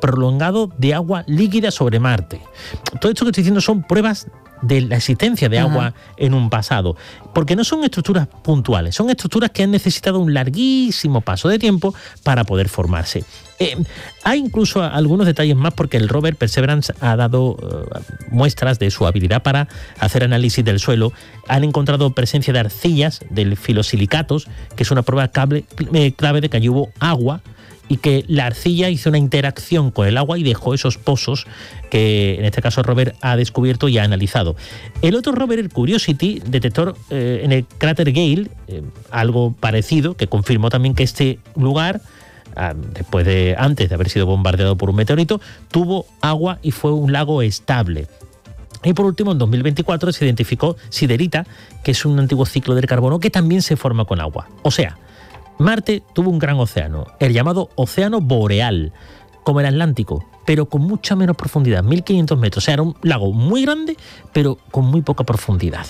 prolongado de agua líquida sobre Marte. Todo esto que estoy diciendo son pruebas de la existencia de agua en un pasado, porque no son estructuras puntuales, son estructuras que han necesitado un larguísimo paso de tiempo para poder formarse. Hay incluso algunos detalles más, porque el rover Perseverance ha dado muestras de su habilidad para hacer análisis del suelo. Han encontrado presencia de arcillas, del filosilicatos, que es una prueba clave de que allí hubo agua, y que la arcilla hizo una interacción con el agua y dejó esos pozos que en este caso el rover ha descubierto y ha analizado. El otro rover, el Curiosity, detectó en el cráter Gale algo parecido, que confirmó también que este lugar, antes de haber sido bombardeado por un meteorito, tuvo agua y fue un lago estable. Y por último, en 2024 se identificó siderita, que es un antiguo ciclo del carbono que también se forma con agua. O sea, Marte tuvo un gran océano, el llamado Océano Boreal, como el Atlántico, pero con mucha menos profundidad, 1500 metros. O sea, era un lago muy grande, pero con muy poca profundidad.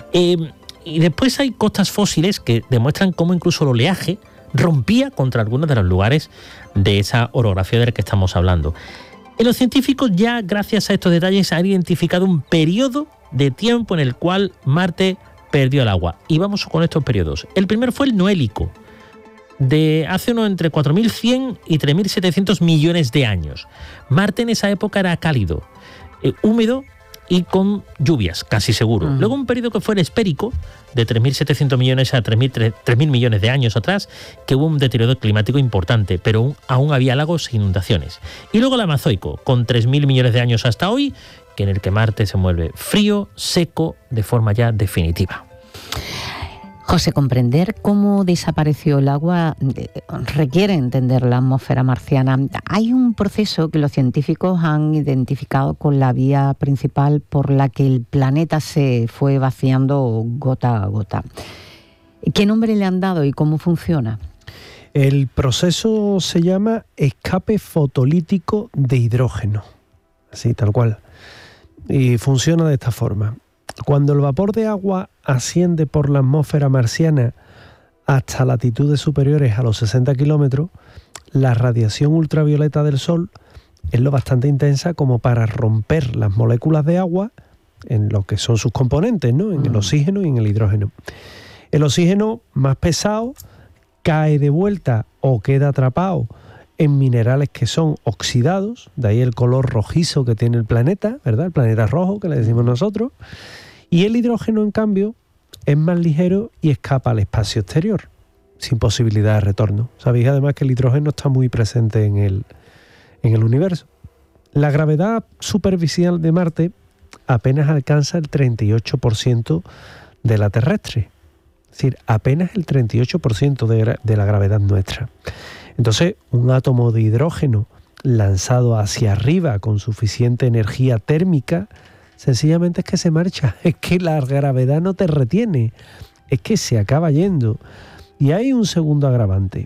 Y después hay costas fósiles que demuestran cómo incluso el oleaje rompía contra algunos de los lugares de esa orografía de la que estamos hablando. Los científicos ya, gracias a estos detalles, han identificado un periodo de tiempo en el cual Marte perdió el agua. Y vamos con estos periodos. El primero fue el Noélico, de hace unos entre 4.100 y 3.700 millones de años. Marte en esa época era cálido, húmedo y con lluvias, casi seguro. Luego un periodo que fue el Espérico, de 3.700 millones a 3.000 millones de años atrás, que hubo un deterioro climático importante, pero aún había lagos e inundaciones. Y luego el Amazoico, con 3.000 millones de años hasta hoy, que en el que Marte se vuelve frío, seco, de forma ya definitiva. José, comprender cómo desapareció el agua requiere entender la atmósfera marciana. Hay un proceso que los científicos han identificado con la vía principal por la que el planeta se fue vaciando gota a gota. ¿Qué nombre le han dado y cómo funciona? El proceso se llama escape fotolítico de hidrógeno, así tal cual, y funciona de esta forma. Cuando el vapor de agua asciende por la atmósfera marciana hasta latitudes superiores a los 60 kilómetros, la radiación ultravioleta del Sol es lo bastante intensa como para romper las moléculas de agua en lo que son sus componentes, ¿no? En el oxígeno y en el hidrógeno. El oxígeno más pesado cae de vuelta o queda atrapado en minerales que son oxidados, de ahí el color rojizo que tiene el planeta, ¿verdad? El planeta rojo, que le decimos nosotros. Y el hidrógeno, en cambio, es más ligero y escapa al espacio exterior, sin posibilidad de retorno. Sabéis además que el hidrógeno está muy presente en el universo. La gravedad superficial de Marte apenas alcanza el 38% de la terrestre. Es decir, apenas el 38% de la gravedad nuestra. Entonces, un átomo de hidrógeno lanzado hacia arriba con suficiente energía térmica, sencillamente es que se marcha, es que la gravedad no te retiene, es que se acaba yendo. Y hay un segundo agravante.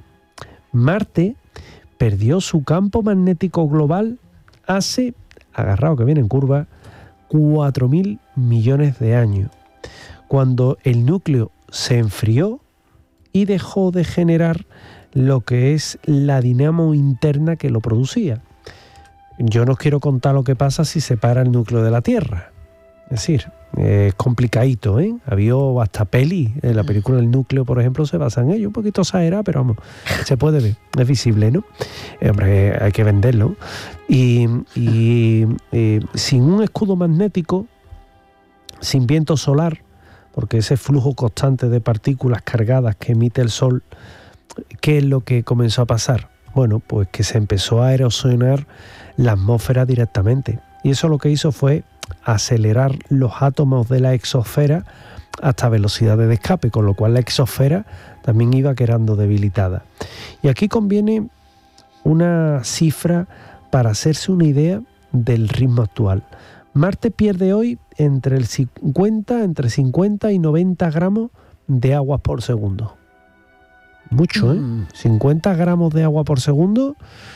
Marte perdió su campo magnético global hace, agarrado que viene en curva, 4.000 millones de años, cuando el núcleo se enfrió y dejó de generar lo que es la dinamo interna que lo producía. Yo no os quiero contar lo que pasa si se para el núcleo de la Tierra. Es decir, es complicadito, ¿eh? Había hasta peli, en la película El Núcleo, por ejemplo, se basa en ello. Un poquito exagerada, pero vamos, se puede ver, es visible, ¿no? Hombre, hay que venderlo. Y sin un escudo magnético, sin viento solar, porque ese flujo constante de partículas cargadas que emite el Sol, ¿qué es lo que comenzó a pasar? Bueno, pues que se empezó a erosionar la atmósfera directamente. Y eso lo que hizo fue acelerar los átomos de la exosfera hasta velocidades de escape, con lo cual la exosfera también iba quedando debilitada. Y aquí conviene una cifra para hacerse una idea del ritmo actual. Marte pierde hoy entre 50 y 90 gramos de agua por segundo. Mucho, ¿eh? 50 gramos de agua por segundo,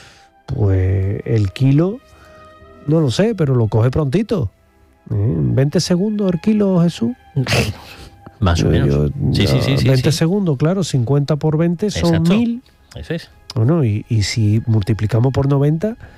pues el kilo, no lo sé, pero lo coge prontito. ¿En 20 segundos el kilo, Jesús? Más o menos. Sí. 20 segundos, claro, 50 por 20 son 1.000. Eso es. Bueno, y si multiplicamos por 90,